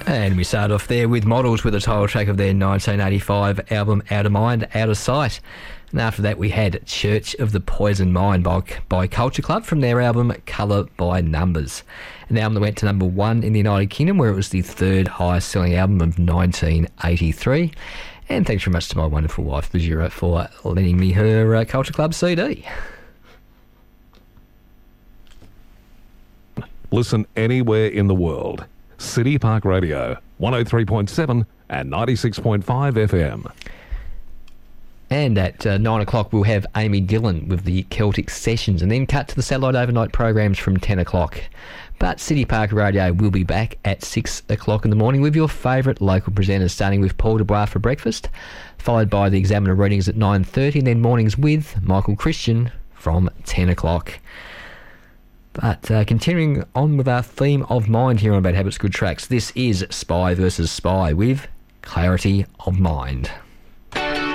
And we started off there with Models with the title track of their 1985 album Out of Mind, Out of Sight. And after that we had Church of the Poison Mind by Culture Club from their album Colour by Numbers. An album that went to number 1 in the United Kingdom, where it was the third highest selling album of 1983. And thanks very much to my wonderful wife, Bajira, for lending me her Culture Club CD. Listen anywhere in the world. City Park Radio, 103.7 and 96.5 FM. And at 9 o'clock, we'll have Amy Dillon with the Celtic Sessions, and then cut to the satellite overnight programs from 10 o'clock. But City Park Radio will be back at 6 o'clock in the morning with your favourite local presenters, starting with Paul Dubois for breakfast, followed by the Examiner readings at 9:30, and then mornings with Michael Christian from 10 o'clock. But continuing on with our theme of mind here on Bad Habits, Good Tracks, this is Spy vs. Spy with Clarity of Mind.